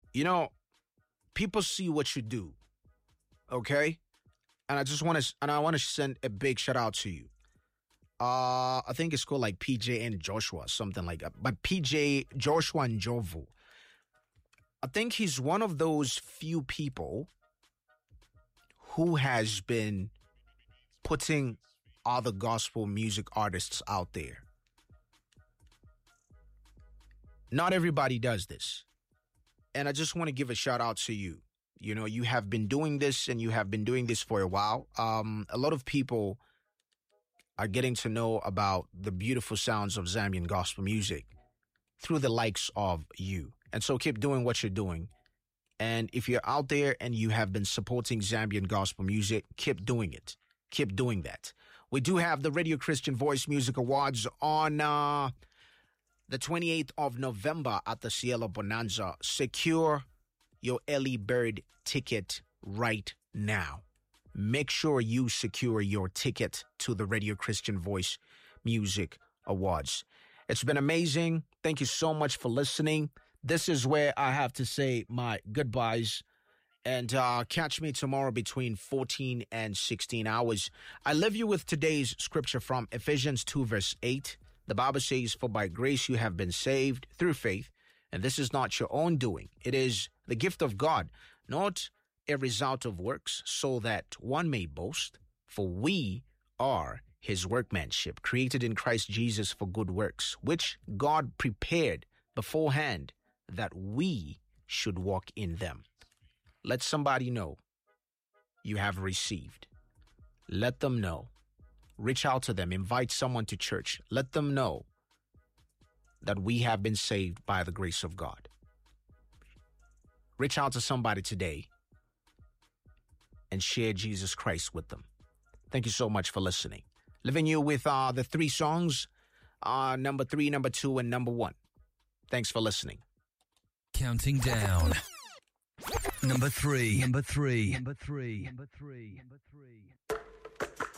You know, people see what you do, okay? And I want to send a big shout out to you. I think it's called like PJ and Joshua, something like that. But PJ, Joshua and Jovu, I think he's one of those few people who has been putting other gospel music artists out there. Not everybody does this. And I just want to give a shout out to you. You know, you have been doing this and you have been doing this for a while. A lot of people are getting to know about the beautiful sounds of Zambian gospel music through the likes of you. And so keep doing what you're doing. And if you're out there and you have been supporting Zambian gospel music, keep doing it. Keep doing that. We do have the Radio Christian Voice Music Awards on the 28th of November at the Cielo Bonanza. Secure your early bird ticket right now. Make sure you secure your ticket to the Radio Christian Voice Music Awards. It's been amazing. Thank you so much for listening. This is where I have to say my goodbyes. And catch me tomorrow between 14 and 16 hours. I leave you with today's scripture from Ephesians 2 verse 8. The Bible says, "For by grace you have been saved through faith, and this is not your own doing. It is the gift of God, not a result of works, so that one may boast. For we are his workmanship, created in Christ Jesus for good works, which God prepared beforehand that we should walk in them." Let somebody know you have received. Let them know. Reach out to them. Invite someone to church. Let them know that we have been saved by the grace of God. Reach out to somebody today and share Jesus Christ with them. Thank you so much for listening. Leaving you with the three songs, number 3, number 2, and number 1. Thanks for listening. Counting down. Number 3.